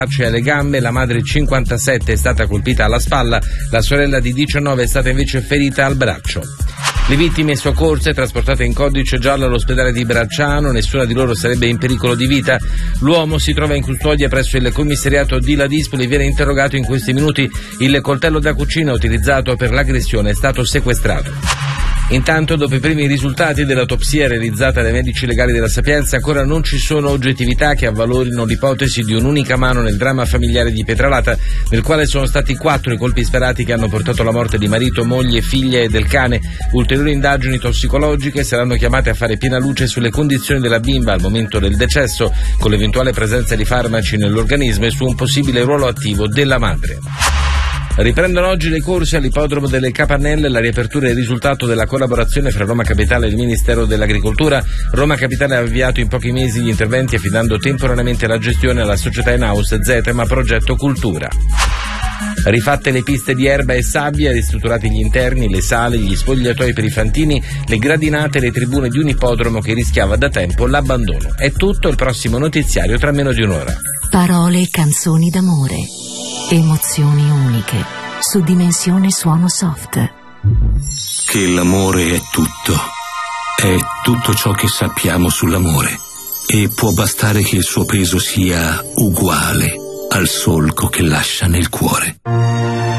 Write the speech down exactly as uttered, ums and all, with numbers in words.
e alle gambe, la madre cinquantasette è stata colpita alla spalla, la sorella di diciannove è stata invece ferita al braccio. Le vittime soccorse trasportate in codice giallo all'ospedale di Bracciano, nessuna di loro sarebbe in pericolo di vita. L'uomo si trova in custodia presso il commissariato di Ladispoli, viene interrogato in questi minuti. Il coltello da cucina utilizzato per l'aggressione è stato sequestrato. Intanto, dopo i primi risultati dell'autopsia realizzata dai medici legali della Sapienza, ancora non ci sono oggettività che avvalorino l'ipotesi di un'unica mano nel dramma familiare di Pietralata, nel quale sono stati quattro i colpi sperati che hanno portato alla morte di marito, moglie, figlia e del cane. Ulteriori indagini tossicologiche saranno chiamate a fare piena luce sulle condizioni della bimba al momento del decesso, con l'eventuale presenza di farmaci nell'organismo e su un possibile ruolo attivo della madre. Riprendono oggi le corse all'ippodromo delle Capannelle. La riapertura è il risultato della collaborazione fra Roma Capitale e il Ministero dell'Agricoltura. Roma Capitale ha avviato in pochi mesi gli interventi affidando temporaneamente la gestione alla società in-house Zetema Progetto Cultura. Rifatte le piste di erba e sabbia, ristrutturati gli interni, le sale, gli spogliatoi per i fantini, le gradinate e le tribune di un ippodromo che rischiava da tempo l'abbandono. È tutto, il prossimo notiziario tra meno di un'ora. Parole e canzoni d'amore. Emozioni uniche, su Dimensione Suono Soft. Che l'amore è tutto, è tutto ciò che sappiamo sull'amore, e può bastare che il suo peso sia uguale al solco che lascia nel cuore.